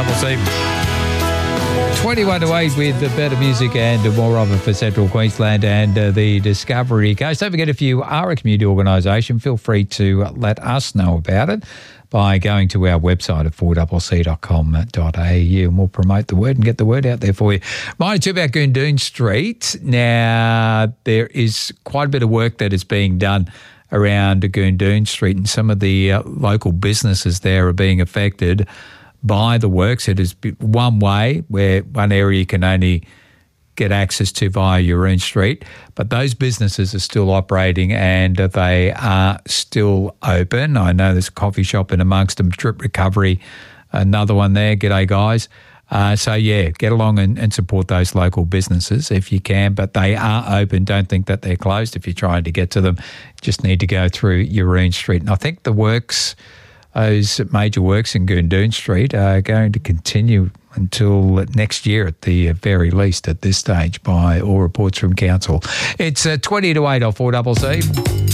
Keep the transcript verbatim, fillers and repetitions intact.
C. twenty-one to eight with the better music and more of it for Central Queensland and uh, the Discovery Coast. Don't forget, if you are a community organisation, feel free to let us know about it by going to our website at four c c dot com dot a u, and we'll promote the word and get the word out there for you. Mine too about Goondoon Street. Now, there is quite a bit of work that is being done around Goondoon Street, and some of the uh, local businesses there are being affected by the works. It is one way where one area you can only get access to via Yaroon Street, but those businesses are still operating and they are still open. I know there's a coffee shop in amongst them, Drip Recovery, another one there. G'day, guys. Uh, so, yeah, get along and, and support those local businesses if you can, but they are open. Don't think that they're closed if you're trying to get to them. Just need to go through Yaroon Street. And I think the works, those major works in Goondoon Street, are going to continue until next year at the very least at this stage by all reports from council. It's uh, twenty to eight on four C C.